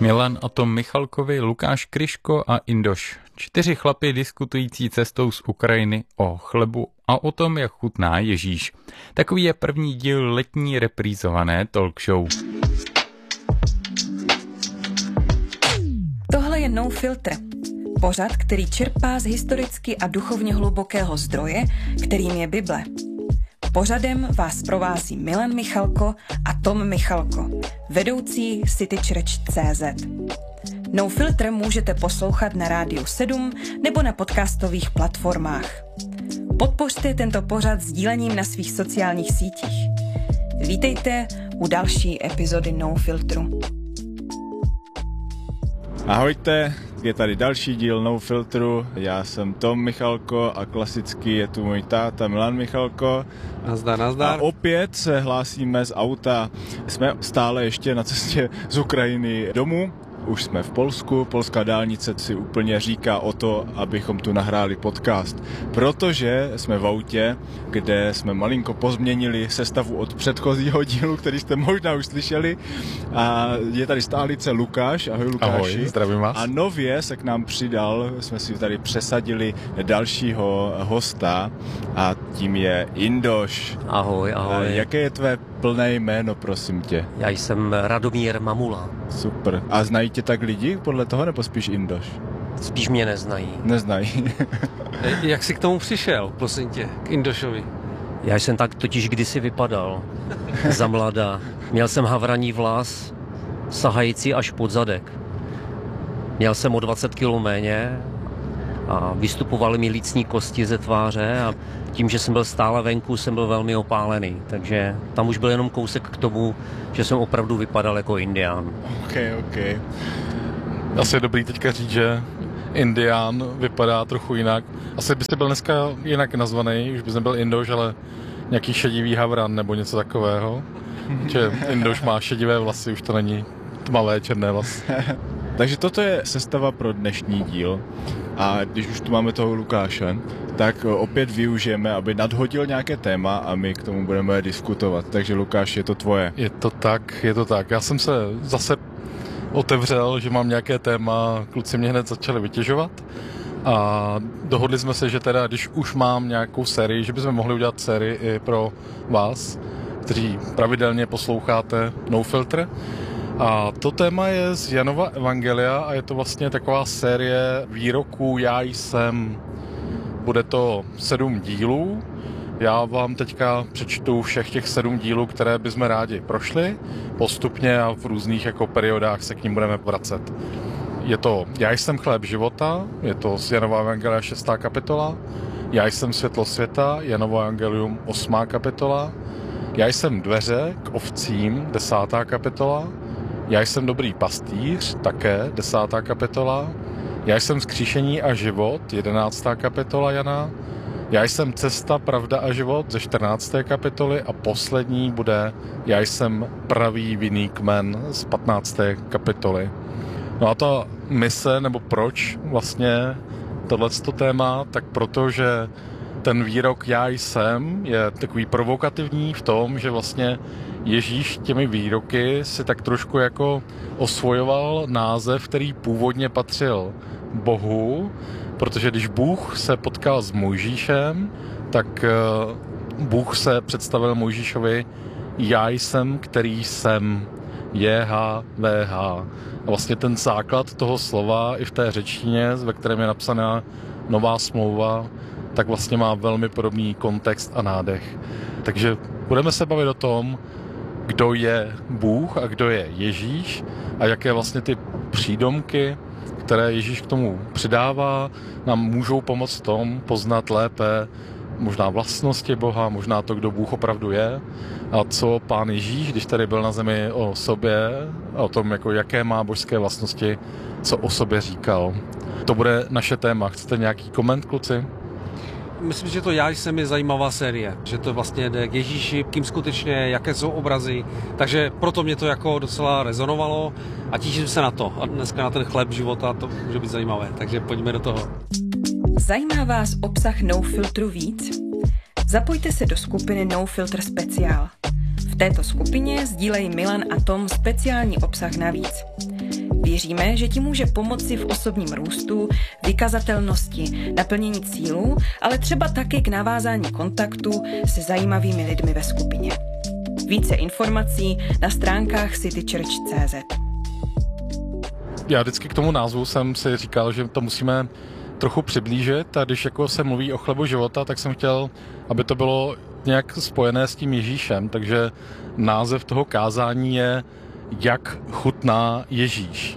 Milan a Tom Michalkovi, Lukáš Kryško a Indoš. 4 chlapi diskutující cestou z Ukrajiny o chlebu a o tom, jak chutná Ježíš. Takový je první díl letní reprízované talk show. Tohle je No Filter. Pořad, který čerpá z historicky a duchovně hlubokého zdroje, kterým je Bible. Pořadem vás provází Milan Michalko a Tom Michalko, vedoucí citychurch.cz. No Filter můžete poslouchat na Rádiu 7 nebo na podcastových platformách. Podpořte tento pořad sdílením na svých sociálních sítích. Vítejte u další epizody No Filtru. Ahojte, je tady další díl No Filtru. Já jsem Tom Michalko a klasicky je tu můj táta Milan Michalko. Nazdar. A opět se hlásíme z auta. Jsme stále ještě na cestě z Ukrajiny domů. Už jsme v Polsku, polská dálnice si úplně říká o to, abychom tu nahráli podcast. Protože jsme v autě, kde jsme malinko pozměnili sestavu od předchozího dílu, který jste možná už slyšeli. A je tady stálice Lukáš. Ahoj Lukáši. Ahoj, zdravím vás. A nově se k nám přidal, jsme si tady přesadili dalšího hosta a tím je Indoš. Ahoj. Jaké je tvé plné jméno, prosím tě? Já jsem Radomír Mamula. Super. A znají tě tak lidi podle toho, nebo spíš Indoš? Spíš mě neznají. Neznají. Jak jsi k tomu přišel, prosím tě, k Indošovi? Já jsem tak totiž kdysi vypadal. Za mladá. Měl jsem havraní vlas, sahající až pod zadek. Měl jsem o 20 kg méně a vystupovaly mi lícní kosti ze tváře a tím, že jsem byl stále venku, jsem byl velmi opálený. Takže tam už byl jenom kousek k tomu, že jsem opravdu vypadal jako Indián. OK. Asi je dobrý teďka říct, že Indián vypadá trochu jinak. Asi byste byl dneska jinak nazvaný, už bys nebyl Indoš, ale nějaký šedivý havran nebo něco takového. Že Indoš má šedivé vlasy, už to není tmavé černé vlasy. Takže toto je sestava pro dnešní díl. A když už tu máme toho Lukáše, tak opět využijeme, aby nadhodil nějaké téma a my k tomu budeme diskutovat. Takže Lukáš, je to tvoje. Je to tak. Já jsem se zase otevřel, že mám nějaké téma, kluci mě hned začali vytěžovat a dohodli jsme se, že teda, když už mám nějakou sérii, že bychom mohli udělat sérii i pro vás, kteří pravidelně posloucháte No Filter. A to téma je z Janova evangelia a je to vlastně taková série výroků Já jsem. Bude to 7 dílů. Já vám teďka přečtu všech těch 7 dílů, které bychom rádi prošli. Postupně a v různých jako periodách se k ním budeme vracet. Je to Já jsem chléb života, je to z Janova evangelia 6. kapitola. Já jsem světlo světa, Janovo evangelium 8. kapitola. Já jsem dveře k ovcím, 10. kapitola. Já jsem dobrý pastýř, také 10. kapitola. Já jsem vzkříšení a život, 11. kapitola Jana. Já jsem cesta, pravda a život ze 14. kapitoly a poslední bude Já jsem pravý vinný kmen z 15. kapitoly. No a ta mise, nebo proč vlastně tohleto téma, tak protože ten výrok Já jsem je takový provokativní v tom, že vlastně Ježíš těmi výroky si tak trošku jako osvojoval název, který původně patřil Bohu, protože když Bůh se potkal s Mojžíšem, tak Bůh se představil Mojžíšovi Já jsem, který jsem, JHVH. A vlastně ten základ toho slova i v té řečtině, ve kterém je napsaná Nová smlouva, tak vlastně má velmi podobný kontext a nádech. Takže budeme se bavit o tom, kdo je Bůh a kdo je Ježíš a jaké vlastně ty přídomky, které Ježíš k tomu přidává, nám můžou pomoct v tom poznat lépe možná vlastnosti Boha, možná to, kdo Bůh opravdu je a co Pán Ježíš, když tady byl na zemi, o sobě a o tom, jako jaké má božské vlastnosti, co o sobě říkal. To bude naše téma. Chcete nějaký koment, kluci? Myslím, že to Já jsem je zajímavá série, že to vlastně jde k Ježíši, kým skutečně, jaké jsou obrazy, takže proto mě to jako docela rezonovalo a těším se na to. A dneska na ten chléb života to může být zajímavé, takže pojďme do toho. Zajímá vás obsah No Filtru víc? Zapojte se do skupiny No Filter Speciál. V této skupině sdílejí Milan a Tom speciální obsah navíc. Věříme, že ti může pomoci v osobním růstu, vykazatelnosti, naplnění cílů, ale třeba taky k navázání kontaktu se zajímavými lidmi ve skupině. Více informací na stránkách citychurch.cz. Já vždycky k tomu názvu jsem si říkal, že to musíme trochu přiblížit a když jako se mluví o chlebu života, tak jsem chtěl, aby to bylo nějak spojené s tím Ježíšem, takže název toho kázání je Jak chutná Ježíš.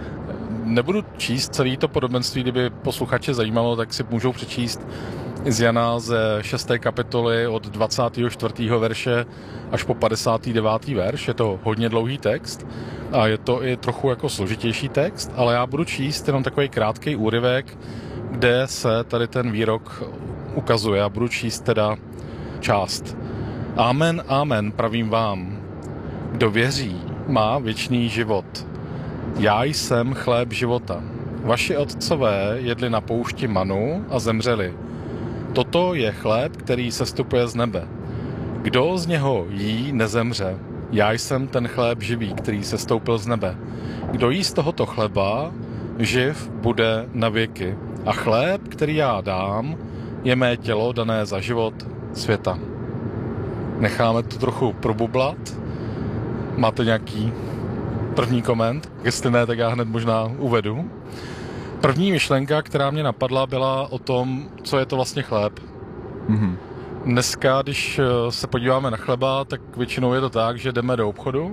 Nebudu číst celé to podobenství, kdyby posluchače zajímalo, tak si můžou přečíst z Jana ze 6. kapitoly od 24. verše až po 59. verš. Je to hodně dlouhý text a je to i trochu jako složitější text, ale já budu číst jenom takový krátký úryvek, kde se tady ten výrok ukazuje. Já budu číst teda část. Amen, amen, pravím vám. Kdo věří, má věčný život. Já jsem chléb života. Vaši otcové jedli na poušti manu a zemřeli. Toto je chléb, který sestupuje z nebe. Kdo z něho jí, nezemře. Já jsem ten chléb živý, který sestoupil z nebe. Kdo jí z tohoto chleba, živ bude na věky. A chléb, který já dám, je mé tělo dané za život světa. Necháme to trochu probublat. Máte nějaký první koment? Jestli ne, tak já hned možná uvedu. První myšlenka, která mě napadla, byla o tom, co je to vlastně chléb. Mm-hmm. Dneska, když se podíváme na chleba, tak většinou je to tak, že jdeme do obchodu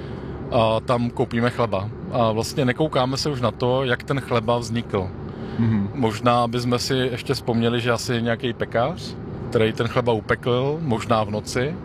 a tam koupíme chleba. A vlastně nekoukáme se už na to, jak ten chleba vznikl. Mm-hmm. Možná bychom si ještě vzpomněli, že asi nějaký pekař, který ten chleba upekl, možná v noci.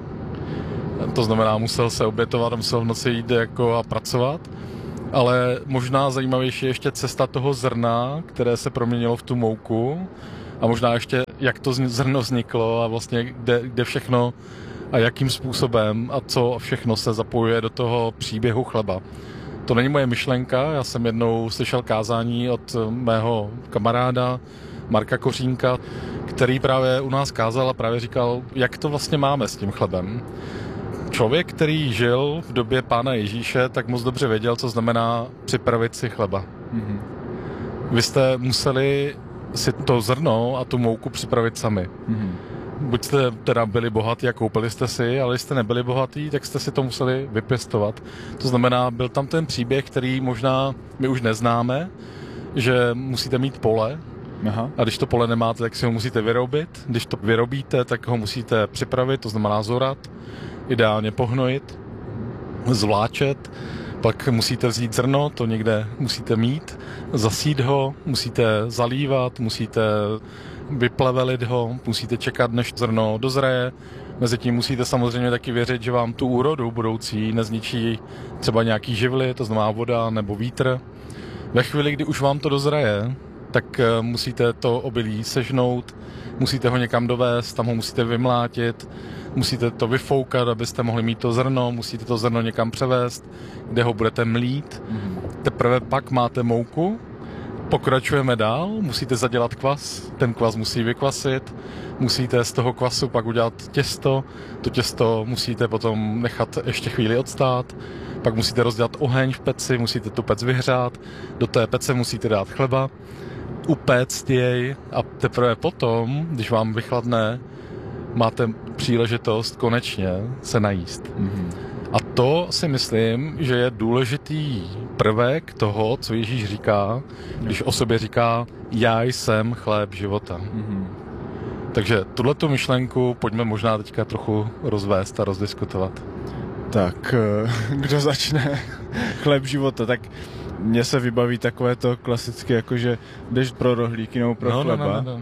To znamená, musel se obětovat a musel v noci jít jako a pracovat. Ale možná zajímavější je ještě cesta toho zrna, které se proměnilo v tu mouku a možná ještě, jak to zrno vzniklo a vlastně kde všechno a jakým způsobem a co všechno se zapojuje do toho příběhu chleba. To není moje myšlenka, já jsem jednou slyšel kázání od mého kamaráda Marka Kořínka, který právě u nás kázal a právě říkal, jak to vlastně máme s tím chlebem. Člověk, který žil v době Pána Ježíše, tak moc dobře věděl, co znamená připravit si chleba. Mm-hmm. Vy jste museli si to zrno a tu mouku připravit sami. Mm-hmm. Buď jste teda byli bohatí a koupili jste si, ale když jste nebyli bohatí, tak jste si to museli vypěstovat. To znamená, byl tam ten příběh, který možná my už neznáme, že musíte mít pole. Aha. A když to pole nemáte, tak si ho musíte vyrobit. Když to vyrobíte, tak ho musíte připravit, to znamená zorat, ideálně pohnojit, zvláčet, pak musíte vzít zrno, to někde musíte mít, zasít ho, musíte zalívat, musíte vyplevelit ho, musíte čekat, než zrno dozraje. Mezitím musíte samozřejmě taky věřit, že vám tu úrodu budoucí nezničí třeba nějaký živly, to znamená voda nebo vítr. Ve chvíli, kdy už vám to dozraje, tak musíte to obilí sežnout, musíte ho někam dovést, tam ho musíte vymlátit, musíte to vyfoukat, abyste mohli mít to zrno, musíte to zrno někam převést, kde ho budete mlít. Teprve pak máte mouku, pokračujeme dál, musíte zadělat kvas, ten kvas musí vykvasit, musíte z toho kvasu pak udělat těsto, to těsto musíte potom nechat ještě chvíli odstát, pak musíte rozdělat oheň v peci, musíte tu pec vyhřát, do té pece musíte dát chleba, upéct jej a teprve potom, když vám vychladne, máte příležitost konečně se najíst. Mm-hmm. A to si myslím, že je důležitý prvek toho, co Ježíš říká, když o sobě říká, já jsem chléb života. Mm-hmm. Takže tuhletu myšlenku pojďme možná teďka trochu rozvést a rozdiskutovat. Tak, kdo začne? Chléb života, tak mně se vybaví takové to klasické, jakože jdeš pro rohlíky nebo pro chleba. No.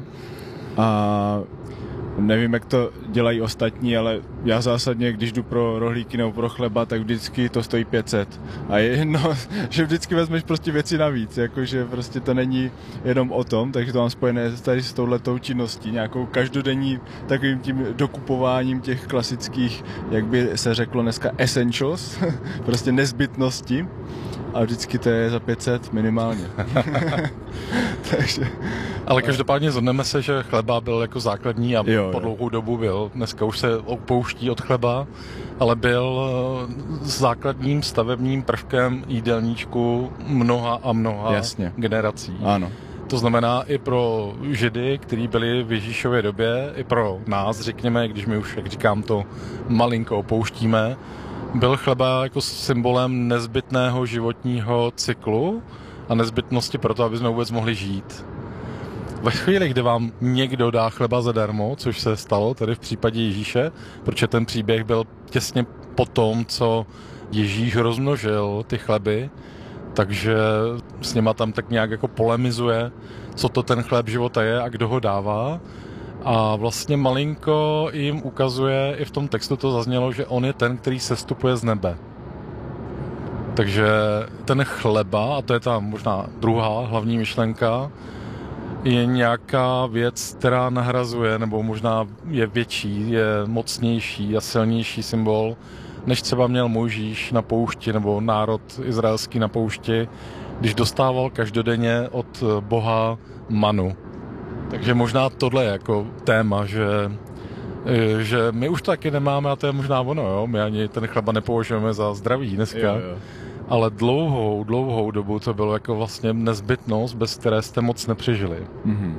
A nevím, jak to dělají ostatní, ale já zásadně, když jdu pro rohlíky nebo pro chleba, tak vždycky to stojí 500. A je jedno, že vždycky vezmeš prostě věci navíc, jakože prostě to není jenom o tom, takže to mám spojené tady s touhletou činností, nějakou každodenní takovým tím dokupováním těch klasických, jak by se řeklo dneska, essentials, prostě nezbytnosti. a vždycky to je za 500 minimálně. Takže... Ale každopádně zhodneme se, že chleba byl jako základní a po dlouhou dobu byl. Dneska už se opouští od chleba, ale byl základním stavebním prvkem jídelníčku mnoha a mnoha generací. Ano. To znamená i pro Židy, kteří byli v Ježíšově době, i pro nás, řekněme, když my už, jak říkám, to malinko opouštíme, byl chleba jako symbolem nezbytného životního cyklu a nezbytnosti pro to, aby jsme vůbec mohli žít. Ve chvíli, kdy vám někdo dá chleba zadarmo, což se stalo tady v případě Ježíše, protože ten příběh byl těsně po tom, co Ježíš rozmnožil ty chleby, takže s něma tam tak nějak jako polemizuje, co to ten chléb života je a kdo ho dává. A vlastně malinko jim ukazuje, i v tom textu to zaznělo, že on je ten, který sestupuje z nebe. Takže ten chleba, a to je ta možná druhá hlavní myšlenka, je nějaká věc, která nahrazuje, nebo možná je větší, je mocnější a silnější symbol, než třeba měl Mojžíš na poušti, nebo národ izraelský na poušti, když dostával každodenně od Boha manu. Takže možná tohle je jako téma, že my už to taky nemáme a to je možná ono, jo? My ani ten chleba nepovažujeme za zdravý dneska. Jo. Ale dlouhou dobu to bylo jako vlastně nezbytnost, bez které jste moc nepřežili. Mm-hmm.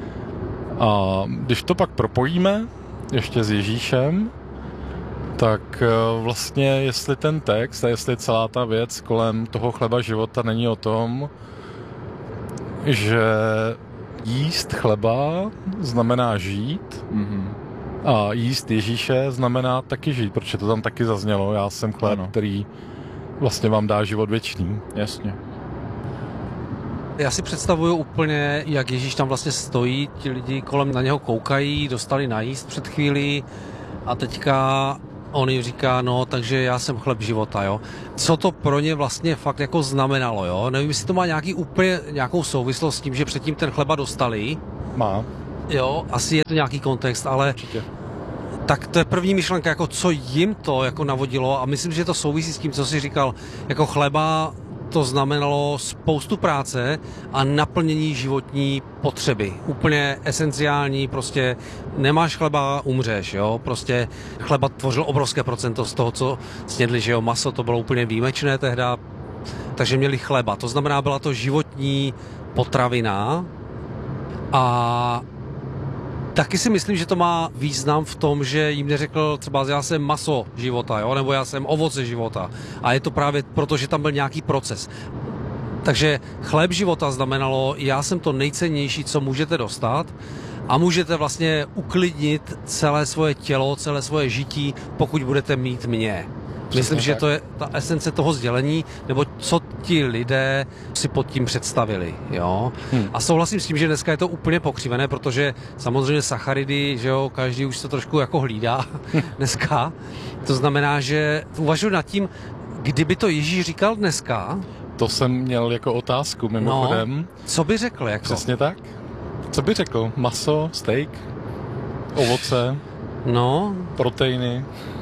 A když to pak propojíme ještě s Ježíšem, tak vlastně jestli ten text a jestli celá ta věc kolem toho chleba života není o tom, že jíst chleba znamená žít, a jíst Ježíše znamená taky žít, protože to tam taky zaznělo. Já jsem chléb, který vlastně vám dá život věčný. Jasně. Já si představuju úplně, jak Ježíš tam vlastně stojí, ti lidi kolem na něho koukají, dostali najíst před chvílí a teďka on jim říká, no, takže já jsem chléb života, jo. Co to pro ně vlastně fakt jako znamenalo, jo? Nevím, jestli to má nějakou souvislost s tím, že předtím ten chleba dostali. Má. Jo, asi je to nějaký kontext, ale... Určitě. Tak to je první myšlenka, jako co jim to jako navodilo a myslím, že to souvisí s tím, co jsi říkal, jako chleba to znamenalo spoustu práce a naplnění životní potřeby. Úplně esenciální, prostě nemáš chleba, umřeš, jo, prostě chleba tvořil obrovské procento z toho, co snědli, že jo, maso to bylo úplně výjimečné tehda, takže měli chleba, to znamená, byla to životní potravina a taky si myslím, že to má význam v tom, že jim neřekl třeba já jsem maso života, jo? Nebo já jsem ovoce života. A je to právě proto, že tam byl nějaký proces. Takže chléb života znamenalo, já jsem to nejcennější, co můžete dostat a můžete vlastně uklidnit celé svoje tělo, celé svoje žití, pokud budete mít mě. Myslím, že to je ta esence toho sdělení, nebo co ti lidé si pod tím představili, jo. A souhlasím s tím, že dneska je to úplně pokřivené, protože samozřejmě sacharidy, že jo, každý už se trošku jako hlídá dneska. To znamená, že uvažuji nad tím, kdyby to Ježíš říkal dneska. To jsem měl jako otázku mimochodem. No, co by řekl? Jako? Přesně tak. Co by řekl? Maso, steak, ovoce, proteiny.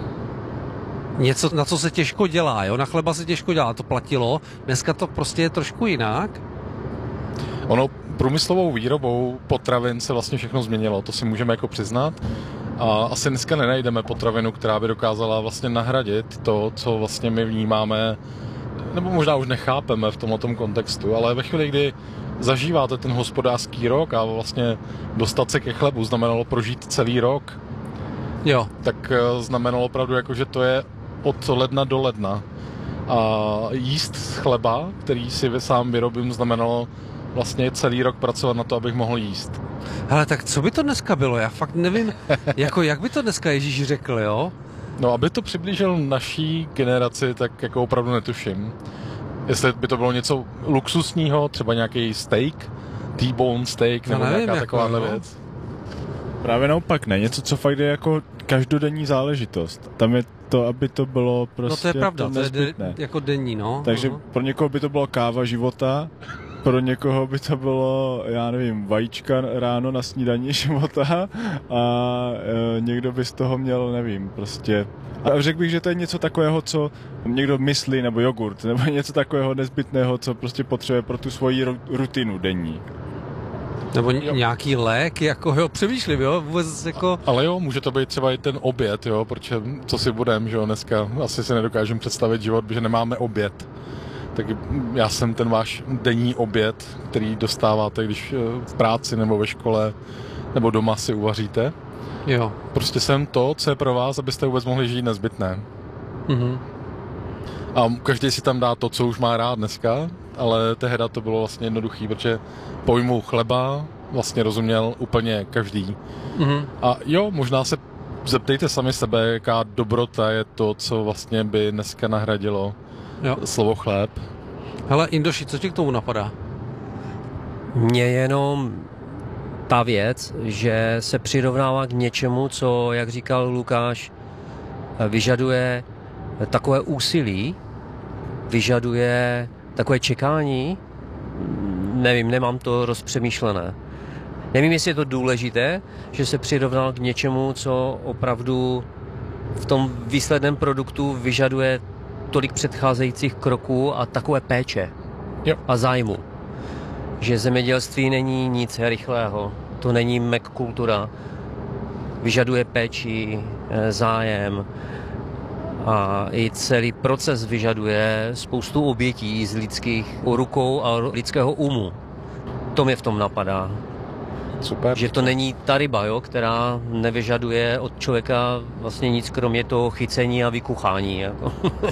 Něco, na co se těžko dělá, jo? Na chleba se těžko dělá, to platilo. Dneska to prostě je trošku jinak. Ono průmyslovou výrobou potravin se vlastně všechno změnilo, to si můžeme jako přiznat. A asi dneska nenajdeme potravinu, která by dokázala vlastně nahradit to, co vlastně my vnímáme, nebo možná už nechápeme v tomto kontextu, ale ve chvíli, kdy zažíváte ten hospodářský rok a vlastně dostat se ke chlebu znamenalo prožít celý rok, jo. Tak znamenalo opravdu, jako, že to je od ledna do ledna. A jíst chleba, který si sám vyrobím, znamenalo vlastně celý rok pracovat na to, abych mohl jíst. Hele, tak co by to dneska bylo? Já fakt nevím, jako jak by to dneska Ježíš řekl, jo? No, aby to přiblížil naší generaci, tak jako opravdu netuším. Jestli by to bylo něco luxusního, třeba nějaký steak, T-bone steak, nebo nevím, nějaká jako, takováhle věc. Právě naopak ne, něco, co fakt je jako každodenní záležitost. Tam je to, aby to bylo prostě no to je pravda, to je jako denní, no. Takže pro někoho by to bylo káva života, pro někoho by to bylo, já nevím, vajíčka ráno na snídani života a někdo by z toho měl, nevím, prostě A řekl bych, že to je něco takového, co někdo myslí, nebo jogurt, nebo něco takového nezbytného, co prostě potřebuje pro tu svoji rutinu denní. Nebo nějaký lék, jako jo, přemýšlím, jo, vůbec jako... Ale jo, může to být třeba i ten oběd, jo, protože co si budem, že jo, dneska asi si nedokážeme představit život, že nemáme oběd. Tak já jsem ten váš denní oběd, který dostáváte, když v práci nebo ve škole nebo doma si uvaříte. Jo. Prostě jsem to, co je pro vás, abyste vůbec mohli žít nezbytné. Mhm. A každý si tam dá to, co už má rád dneska, ale tehda to bylo vlastně jednoduchý, protože pojmu chleba vlastně rozuměl úplně každý. Mhm. A jo, možná se zeptejte sami sebe, jaká dobrota je to, co vlastně by dneska nahradilo slovo chléb. Hele, Indoši, co ti k tomu napadá? Mně jenom ta věc, že se přirovnává k něčemu, co, jak říkal Lukáš, vyžaduje takové úsilí, vyžaduje takové čekání, nevím, nemám to rozpřemýšlené. Nevím, jestli je to důležité, že se přirovnal k něčemu, co opravdu v tom výsledném produktu vyžaduje tolik předcházejících kroků a takové péče a zájmu. Že zemědělství není nic rychlého, to není kultura, vyžaduje péči, zájem a i celý proces vyžaduje spoustu obětí z lidských rukou a lidského umu. To mě v tom napadá. Super. Že to není ta ryba, jo, která nevyžaduje od člověka vlastně nic kromě toho chycení a vykuchání. Jako.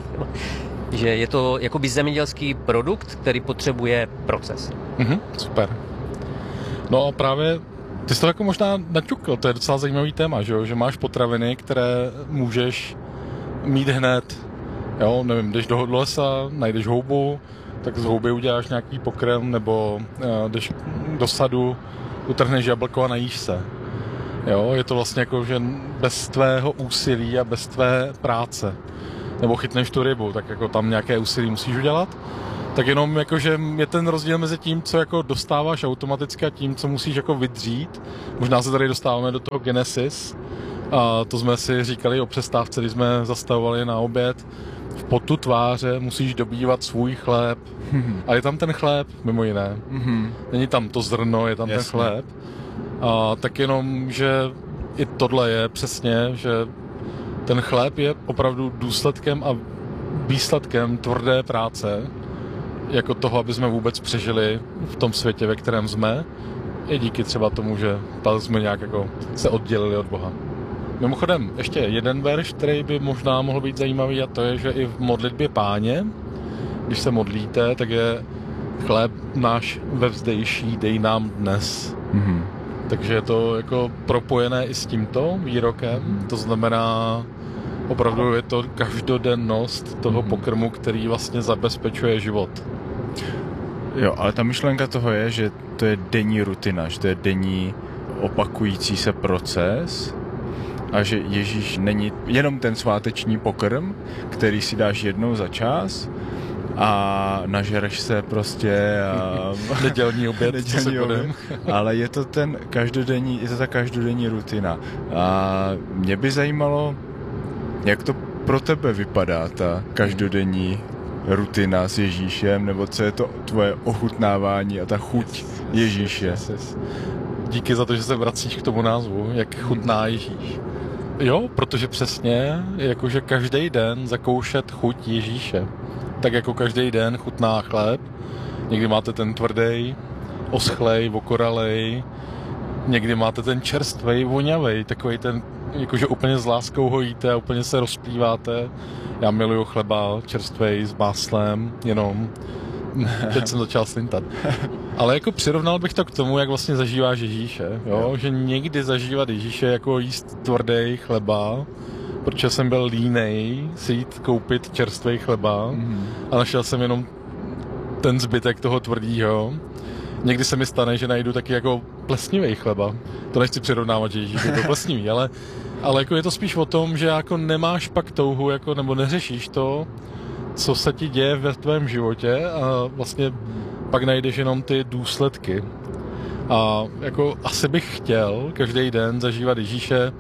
Že je to jakoby zemědělský produkt, který potřebuje proces. Super. No a právě ty jsi to jako možná naťukl, to je docela zajímavý téma, že máš potraviny, které můžeš mít hned. Jo, nevím, jdeš do lesa, najdeš houbu, tak z houby uděláš nějaký pokrm, nebo jdeš do sadu, utrhneš jablko a najíš se. Jo, je to vlastně jako, že bez tvého úsilí a bez tvé práce. Nebo chytneš tu rybu, tak jako tam nějaké úsilí musíš udělat. Tak jenom jako, že je ten rozdíl mezi tím, co jako dostáváš automaticky a tím, co musíš jako vydřít. Možná se tady dostáváme do toho Genesis. A to jsme si říkali o přestávce, když jsme zastavovali na oběd. V potu tváře musíš dobývat svůj chléb. A je tam ten chléb, mimo jiné. Není tam to zrno, je tam ten chléb. A tak jenom, že i tohle je přesně, že ten chléb je opravdu důsledkem a výsledkem tvrdé práce, jako toho, aby jsme vůbec přežili v tom světě, ve kterém jsme, i díky třeba tomu, že jsme nějak jako se oddělili od Boha. Mimochodem, ještě jeden verš, který by možná mohl být zajímavý, a to je, že i v modlitbě Páně, když se modlíte, tak je chléb náš vevzdejší, dej nám dnes. Takže je to jako propojené i s tímto výrokem, to znamená, opravdu je to každodennost toho pokrmu, který vlastně zabezpečuje život. Jo, ale ta myšlenka toho je, že to je denní rutina, že to je denní opakující se proces a že Ježíš není jenom ten sváteční pokrm, který si dáš jednou za čas a nažereš se prostě a nedělní oběd, ale je to ten každodenní, je to ta každodenní rutina. A mě by zajímalo, jak to pro tebe vypadá ta každodenní rutina s Ježíšem, nebo co je to tvoje ochutnávání a ta chuť Ježíše. Díky za to, že se vracíš k tomu názvu, jak chutná Ježíš. Jo, protože přesně, jakože každý den zakoušet chuť Ježíše. Tak jako každý den chutná chléb. Někdy máte ten tvrdý, oschlej, okoralej. Někdy máte ten čerstvej, voňavej, takovej ten, jakože úplně s láskou ho jíte a úplně se rozplýváte. Já miluju chleba čerstvej s máslem, jenom. Teď jsem začal slintat. Ale jako přirovnal bych to k tomu, jak vlastně zažíváš Ježíše. Jo? Že někdy zažívat Ježíše jako jíst tvrdý chleba, protože jsem byl línej si jít koupit čerstvý chleba a našel jsem jenom ten zbytek toho tvrdýho. Někdy se mi stane, že najdu taky jako plesnivý chleba. To nechci přirovnávat, že Ježíš je to plesnivý, ale jako je to spíš o tom, že jako nemáš pak touhu, jako, nebo neřešíš to, co se ti děje ve tvém životě a vlastně pak najdeš jenom ty důsledky. A jako asi bych chtěl každý den zažívat Ježíše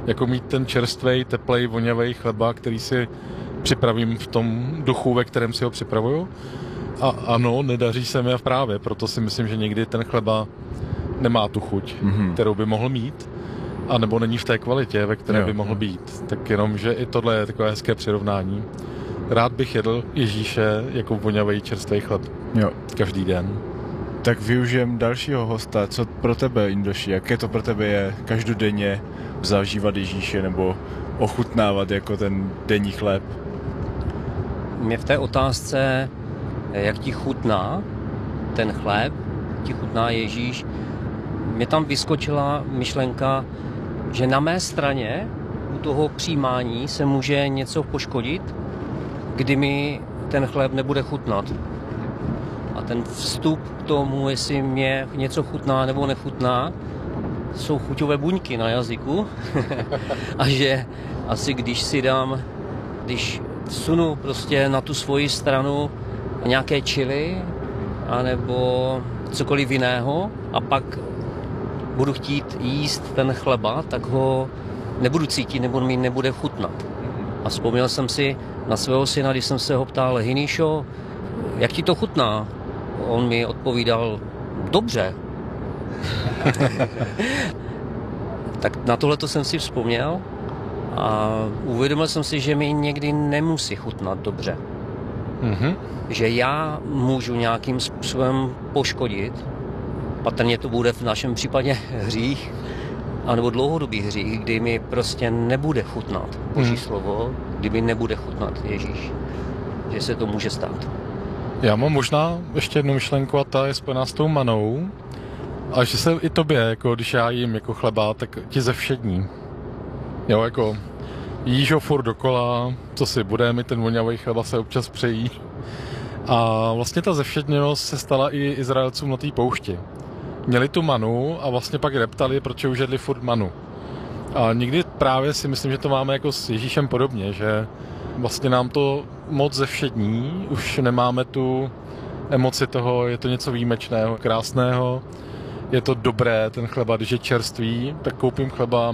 jako mít ten čerstvej, teplej, vonavý chleba, který si připravím v tom duchu, ve kterém si ho připravuju. A ano, nedaří se mi právě, proto si myslím, že někdy ten chleba nemá tu chuť, kterou by mohl mít, a nebo není v té kvalitě, ve které by mohl být. Tak jenom, že i tohle je takové hezké přirovnání. Rád bych jedl Ježíše jako vonavý čerstvý chleb. Jo. Každý den. Tak využijem dalšího hosta. Co pro tebe, Indoši, jaké to pro tebe je každodenně zažívat Ježíše nebo ochutnávat jako ten denní chléb? Mě v té otázce, jak ti chutná ten chléb, ti chutná Ježíš, mě tam vyskočila myšlenka, že na mé straně u toho přijímání se může něco poškodit, kdy mi ten chléb nebude chutnat. A ten vstup k tomu, jestli mě něco chutná nebo nechutná, jsou chuťové buňky na jazyku. A že asi když vsunu prostě na tu svoji stranu nějaké chili anebo cokoliv jiného a pak budu chtít jíst ten chleba, tak ho nebudu cítit nebo mi nebude chutnat. A vzpomněl jsem si na svého syna, když jsem se ho ptal: Hiníšo, jak ti to chutná? On mi odpovídal: dobře. Tak na tohleto jsem si vzpomněl a uvědomil jsem si, že mi někdy nemusí chutnat dobře. Že já můžu nějakým způsobem poškodit, patrně to bude v našem případě hřích, anebo dlouhodobý hřích, kdy mi prostě nebude chutnat Boží slovo, kdy mi nebude chutnat Ježíš. Že se to může stát. Já mám možná ještě jednu myšlenku a ta je spojená s tou manou. A že se i tobě, jako když já jím jako chleba, tak ti zevšední. Jo, jako jíš ho furt dokola, co si bude, mi ten vonavý chleba se občas přejí. A vlastně ta zevšedněnost se stala i Izraelcům na té poušti. Měli tu manu a vlastně pak reptali, proč už jedli furt manu. A někdy právě si myslím, že to máme jako s Ježíšem podobně, že vlastně nám to moc zevšední, už nemáme tu emoci toho, je to něco výjimečného, krásného, je to dobré, ten chleba, když je čerstvý, tak koupím chleba,